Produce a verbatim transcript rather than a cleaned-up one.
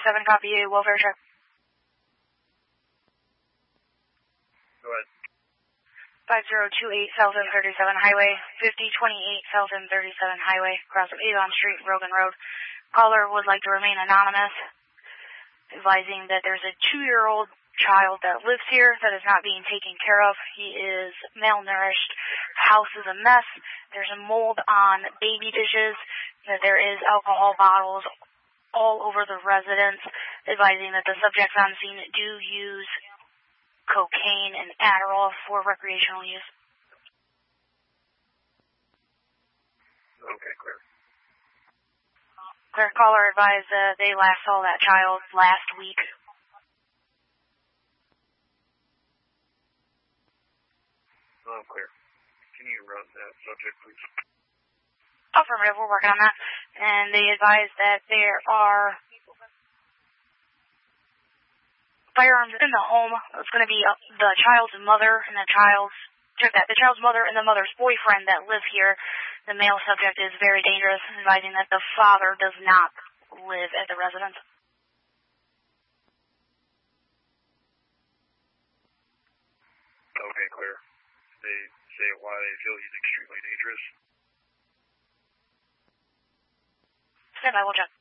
seven, copy you, welfare check. Go ahead. five zero two eight South M thirty-seven Highway, fifty twenty-eight South M thirty-seven Highway, across Avon Street, Rogan Road. Caller would like to remain anonymous, advising that there's a two-year-old child that lives here that is not being taken care of. He is malnourished. House is a mess. There's a mold on baby dishes. That there is alcohol bottles all over the residence, advising that the subjects on scene do use cocaine and Adderall for recreational use. Okay, clear. Clear. Caller advised uh, they last saw that child last week. Oh, clear. Can you run that subject, please? Affirmative, we're working on that. And they advised that there are firearms in the home. It's going to be uh, the child's mother and the child's, check that, the child's mother and the mother's boyfriend that live here. The male subject is very dangerous, advising that the father does not live at the residence. Okay, clear. They say why they feel he's extremely dangerous. Stand by, we'll check.